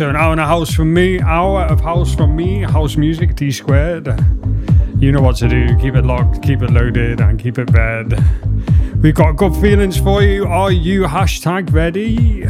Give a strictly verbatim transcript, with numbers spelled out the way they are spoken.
So an hour and a house from me, hour of house from me, house music, D squared. You know what to do. Keep it locked, keep it loaded, and keep it red. We've got good feelings for you. Are you hashtag ready?